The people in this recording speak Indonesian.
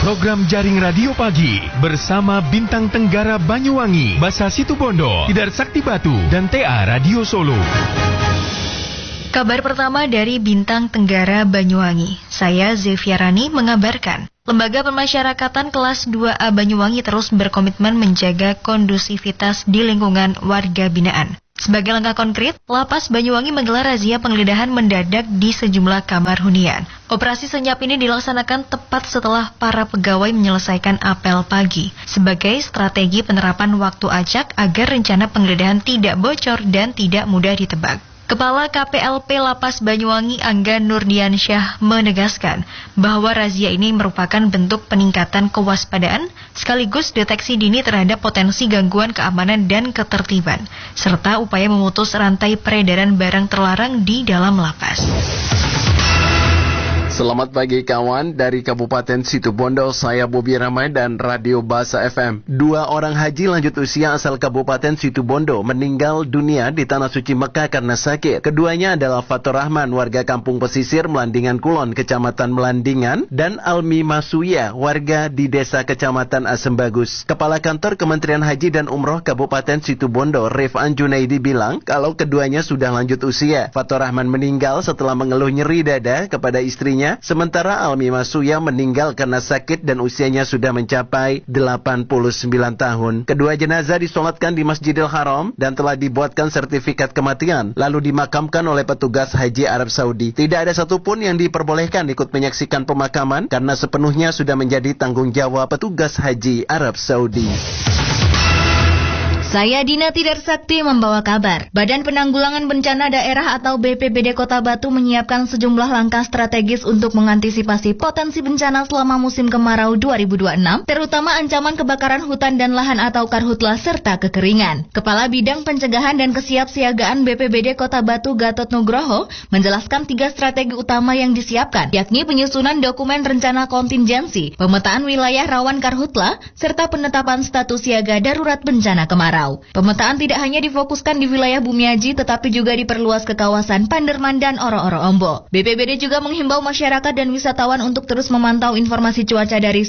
program Jaring Radio Pagi bersama Bintang Tenggara Banyuwangi, Basa Situbondo, Tidar Sakti Batu, dan TA Radio Solo. Kabar pertama dari Bintang Tenggara Banyuwangi. Saya Zefiarani mengabarkan, Lembaga Pemasyarakatan Kelas 2A Banyuwangi terus berkomitmen menjaga kondusivitas di lingkungan warga binaan. Sebagai langkah konkret, Lapas Banyuwangi menggelar razia penggeledahan mendadak di sejumlah kamar hunian. Operasi senyap ini dilaksanakan tepat setelah para pegawai menyelesaikan apel pagi, sebagai strategi penerapan waktu acak agar rencana penggeledahan tidak bocor dan tidak mudah ditebak. Kepala KPLP Lapas Banyuwangi Angga Nurdiansyah menegaskan bahwa razia ini merupakan bentuk peningkatan kewaspadaan sekaligus deteksi dini terhadap potensi gangguan keamanan dan ketertiban, serta upaya memutus rantai peredaran barang terlarang di dalam lapas. Selamat pagi kawan, dari Kabupaten Situbondo, saya Bobi Ramai dan Radio Basa FM. 2 orang haji lanjut usia asal Kabupaten Situbondo meninggal dunia di Tanah Suci Mekah karena sakit. Keduanya adalah Fatur Rahman, warga Kampung Pesisir, Melandingan Kulon, Kecamatan Melandingan, dan Almi Masuya, warga di Desa Kecamatan Asem Bagus. Kepala Kantor Kementerian Haji dan Umroh Kabupaten Situbondo, Rifan Junaidi, bilang kalau keduanya sudah lanjut usia. Fatur Rahman meninggal setelah mengeluh nyeri dada kepada istrinya, sementara Almi Masuya meninggal karena sakit dan usianya sudah mencapai 89 tahun. Kedua jenazah disolatkan di Masjidil Haram dan telah dibuatkan sertifikat kematian, lalu dimakamkan oleh petugas haji Arab Saudi. Tidak ada satupun yang diperbolehkan ikut menyaksikan pemakaman karena sepenuhnya sudah menjadi tanggung jawab petugas haji Arab Saudi. Saya Dina Tidar Sakti membawa kabar. Badan Penanggulangan Bencana Daerah atau BPBD Kota Batu menyiapkan sejumlah langkah strategis untuk mengantisipasi potensi bencana selama musim kemarau 2026, terutama ancaman kebakaran hutan dan lahan atau karhutla serta kekeringan. Kepala Bidang Pencegahan dan Kesiapsiagaan BPBD Kota Batu Gatot Nugroho menjelaskan 3 strategi utama yang disiapkan, yakni penyusunan dokumen rencana kontingensi, pemetaan wilayah rawan karhutla, serta penetapan status siaga darurat bencana kemarau. Pemetaan tidak hanya difokuskan di wilayah Bumiaji, tetapi juga diperluas ke kawasan Panderman dan Oro-Oro Ombo. BPBD juga menghimbau masyarakat dan wisatawan untuk terus memantau informasi cuaca dari